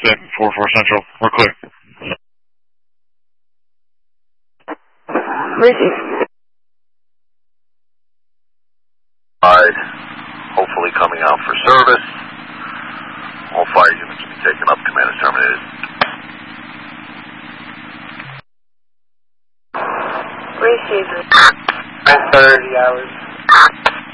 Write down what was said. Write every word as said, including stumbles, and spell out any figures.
Set four four Central. We're clear. Receive. Hopefully coming out for service. All fire units will be taken up. Command is terminated. Receive. thirty hours.